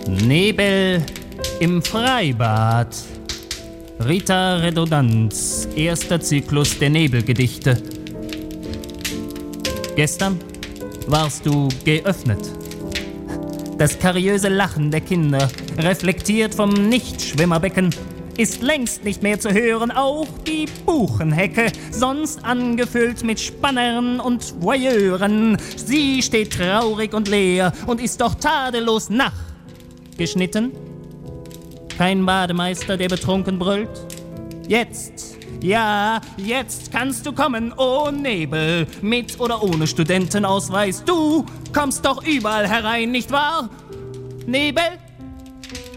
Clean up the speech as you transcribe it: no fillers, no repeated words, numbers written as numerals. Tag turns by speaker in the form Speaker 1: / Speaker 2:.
Speaker 1: Nebel im Freibad. Rita Redondanz, erster Zyklus der Nebelgedichte. Gestern warst du geöffnet. Das kuriöse Lachen der Kinder, reflektiert vom Nichtschwimmerbecken, ist längst nicht mehr zu hören. Auch die Buchenhecke, sonst angefüllt mit Spannern und Voyeuren, sie steht traurig und leer und ist doch tadellos nachgeschnitten. Kein Bademeister, der betrunken brüllt. Jetzt, ja, jetzt kannst du kommen, oh Nebel, mit oder ohne Studentenausweis. Du kommst doch überall herein, nicht wahr? Nebel?